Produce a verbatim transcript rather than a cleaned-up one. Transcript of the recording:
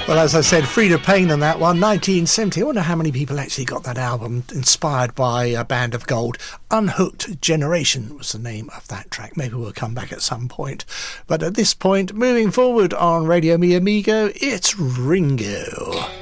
Well, as I said, Freda Payne on that one, nineteen seventy. I wonder how many people actually got that album inspired by a Band of Gold. Unhooked Generation was the name of that track. Maybe we'll come back at some point. But at this point, moving forward on Radio Mi Amigo, it's Ringo.